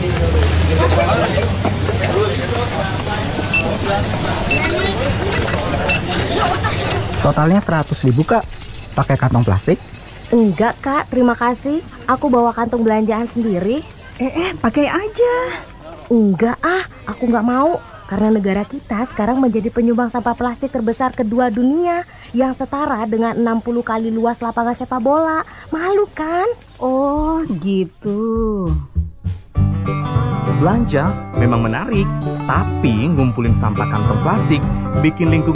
Totalnya 100.000 Kak. Pakai kantong plastik? Enggak Kak, terima kasih. Aku bawa kantong belanjaan sendiri. Pakai aja. Enggak aku nggak mau. Karena negara kita sekarang menjadi penyumbang sampah plastik terbesar kedua dunia, yang setara dengan 60 kali luas lapangan sepak bola. Malu kan? Oh gitu. Belanja memang menarik, tapi ngumpulin sampah kantong plastik bikin lingkungan